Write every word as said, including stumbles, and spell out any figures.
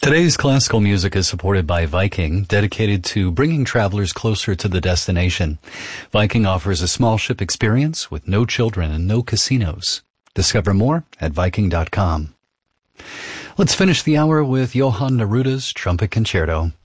Today's classical music is supported by Viking, dedicated to bringing travelers closer to the destination. Viking offers a small ship experience with no children and no casinos. Discover more at Viking dot com. Let's finish the hour with Johann Neruda's Trumpet Concerto.